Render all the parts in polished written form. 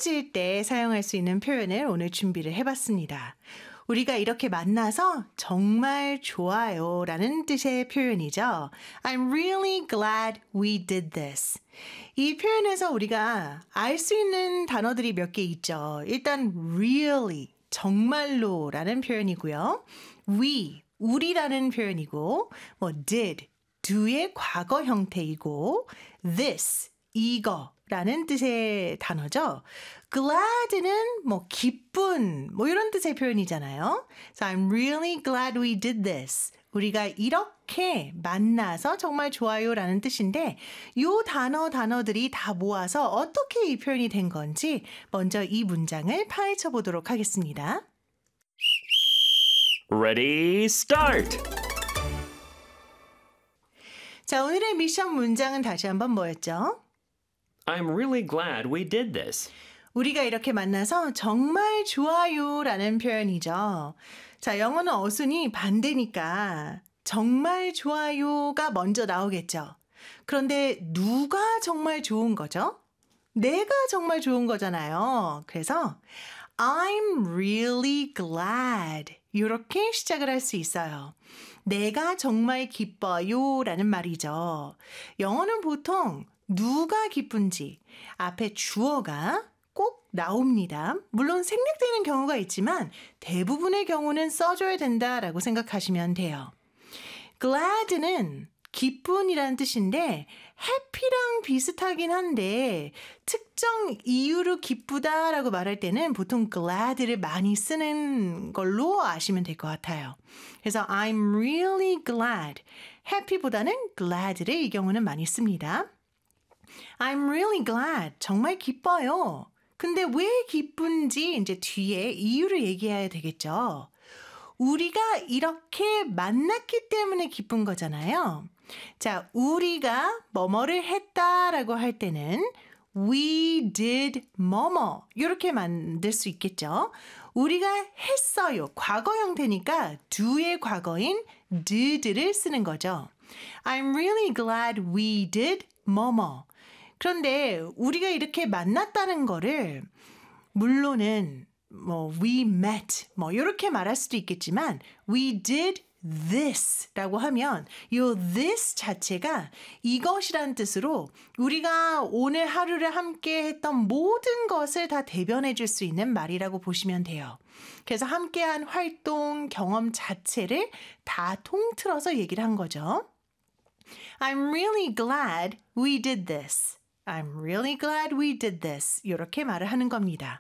헤어질 때 사용할 수 있는 표현을 오늘 준비를 해봤습니다. 우리가 이렇게 만나서 정말 좋아요 라는 뜻의 표현이죠. I'm really glad we did this. 이 표현에서 우리가 알 수 있는 단어들이 몇 개 있죠. 일단 really, 정말로 라는 표현이고요. we, 우리라는 표현이고 did, do의 과거 형태이고 this, 이거라는 뜻의 단어죠. glad는 기쁜 이런 뜻의 표현이잖아요. So I'm really glad we did this. 우리가 이렇게 만나서 정말 좋아요라는 뜻인데 이 단어들이 다 모아서 어떻게 이 표현이 된 건지 먼저 이 문장을 파헤쳐 보도록 하겠습니다. Ready, start! 자, 오늘의 미션 문장은 다시 한번 뭐였죠? I'm really glad we did this. 우리가 이렇게 만나서 정말 좋아요라는 표현이죠. 자, 영어는 어순이 반대니까 정말 좋아요가 먼저 나오겠죠. 그런데 누가 정말 좋은 거죠? 내가 정말 좋은 거잖아요. 그래서 I'm really glad 이렇게 시작을 할 수 있어요. 내가 정말 기뻐요 라는 말이죠. 영어는 보통 누가 기쁜지 앞에 주어가 꼭 나옵니다. 물론 생략되는 경우가 있지만 대부분의 경우는 써줘야 된다라고 생각하시면 돼요. glad는 기쁜이라는 뜻인데 happy랑 비슷하긴 한데 특정 이유로 기쁘다라고 말할 때는 보통 glad를 많이 쓰는 걸로 아시면 될 것 같아요. 그래서 I'm really glad. happy보다는 glad를 이 경우는 많이 씁니다. I'm really glad. 정말 기뻐요. 근데 왜 기쁜지 이제 뒤에 이유를 얘기해야 되겠죠. 우리가 이렇게 만났기 때문에 기쁜 거잖아요. 자, 우리가 뭐뭐를 했다라고 할 때는 we did 뭐뭐 이렇게 만들 수 있겠죠. 우리가 했어요. 과거 형태니까 do의 과거인 did를 쓰는 거죠. I'm really glad we did 뭐뭐. 그런데 우리가 이렇게 만났다는 거를 물론은 we met 이렇게 말할 수도 있겠지만 we did this라고 하면 이 this 자체가 이것이란 뜻으로 우리가 오늘 하루를 함께 했던 모든 것을 다 대변해 줄 수 있는 말이라고 보시면 돼요. 그래서 함께한 활동, 경험 자체를 다 통틀어서 얘기를 한 거죠. I'm really glad we did this. I'm really glad we did this. 이렇게 말을 하는 겁니다.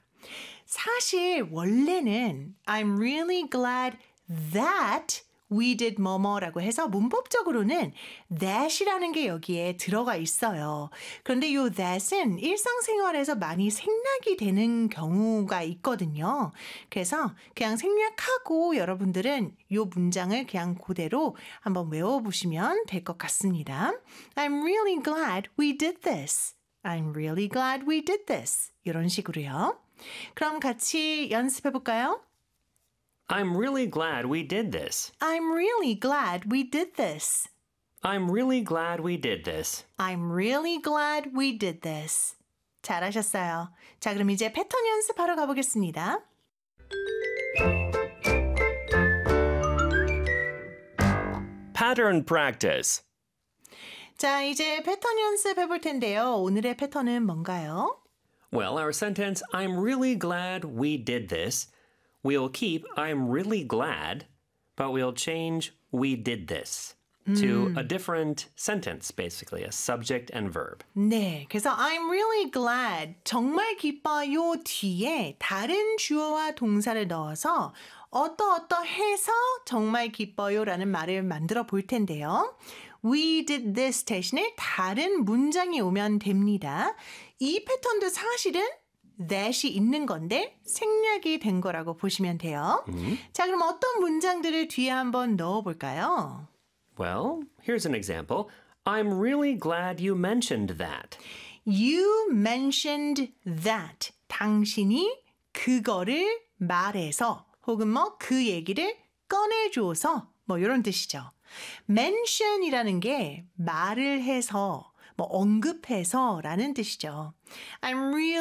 사실 원래는 I'm really glad that we did 뭐뭐라고 해서 문법적으로는 that이라는 게 여기에 들어가 있어요. 그런데 이 that은 일상생활에서 많이 생략이 되는 경우가 있거든요. 그래서 그냥 생략하고 여러분들은 이 문장을 그냥 그대로 한번 외워보시면 될 것 같습니다. I'm really glad we did this. I'm really glad we did this. 이런 식으로요. 그럼 같이 연습해 볼까요? I'm really glad we did this. I'm really glad we did this. I'm really glad we did this. I'm really glad we did this. 잘하셨어요. 자, 그럼 이제 패턴 연습하러 가보겠습니다. Pattern practice. 자, 이제 패턴 연습해 볼 텐데요. 오늘의 패턴은 뭔가요? Well, our sentence, I'm really glad we did this, we'll keep I'm really glad, but we'll change we did this to a different sentence, basically, a subject and verb. 네, 그래서 I'm really glad, 정말 기뻐요 뒤에 다른 주어와 동사를 넣어서 어떠해서 정말 기뻐요라는 말을 만들어 볼 텐데요. We did this 대신에 다른 문장이 오면 됩니다. 이 패턴도 사실은 that이 있는 건데 생략이 된 거라고 보시면 돼요. 자, 그럼 어떤 문장들을 뒤에 한번 넣어볼까요? Well, here's an example. I'm really glad you mentioned that. You mentioned that. 당신이 그거를 말해서 혹은 그 얘기를 꺼내줘서 이런 뜻이죠. mention이라는 게 말을 해서 언급해서 라는 뜻이죠. I'm really